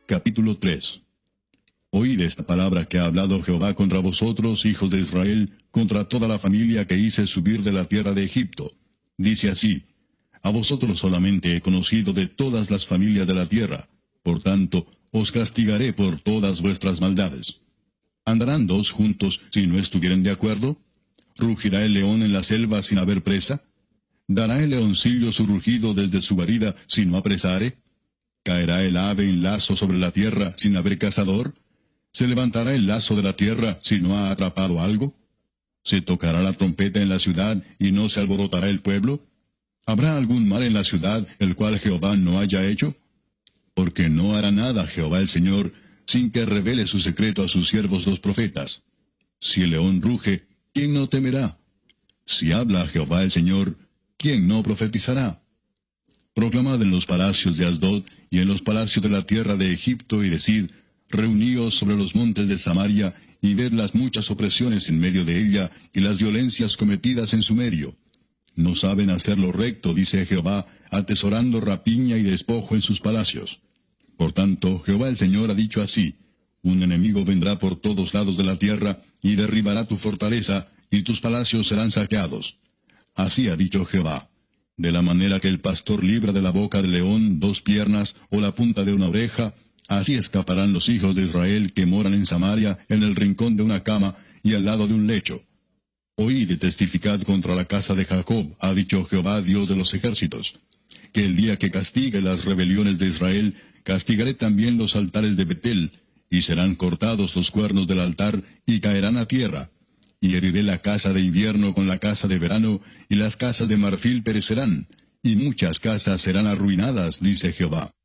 Capítulo 3. Oíd esta palabra que ha hablado Jehová contra vosotros, hijos de Israel, contra toda la familia que hice subir de la tierra de Egipto. Dice así: A vosotros solamente he conocido de todas las familias de la tierra, por tanto, os castigaré por todas vuestras maldades. ¿Andarán dos juntos si no estuvieren de acuerdo? ¿Rugirá el león en la selva sin haber presa? ¿Dará el leoncillo su rugido desde su guarida si no apresare? ¿Caerá el ave en lazo sobre la tierra sin haber cazador? ¿Se levantará el lazo de la tierra si no ha atrapado algo? ¿Se tocará la trompeta en la ciudad y no se alborotará el pueblo? ¿Habrá algún mal en la ciudad el cual Jehová no haya hecho? Porque no hará nada Jehová el Señor sin que revele su secreto a sus siervos los profetas. Si el león ruge, ¿quién no temerá? Si habla Jehová el Señor, ¿quién no profetizará? Proclamad en los palacios de Asdod y en los palacios de la tierra de Egipto, y decid: Reuníos sobre los montes de Samaria, y ved las muchas opresiones en medio de ella, y las violencias cometidas en su medio. No saben hacer lo recto, dice Jehová, atesorando rapiña y despojo en sus palacios. Por tanto, Jehová el Señor ha dicho así: Un enemigo vendrá por todos lados de la tierra, y derribará tu fortaleza, y tus palacios serán saqueados. Así ha dicho Jehová: De la manera que el pastor libra de la boca del león 2 piernas, o la punta de una oreja, así escaparán los hijos de Israel que moran en Samaria, en el rincón de una cama, y al lado de un lecho. Oíd y testificad contra la casa de Jacob, ha dicho Jehová, Dios de los ejércitos, que el día que castigue las rebeliones de Israel, castigaré también los altares de Betel, y serán cortados los cuernos del altar, y caerán a tierra. Y heriré la casa de invierno con la casa de verano, y las casas de marfil perecerán, y muchas casas serán arruinadas, dice Jehová.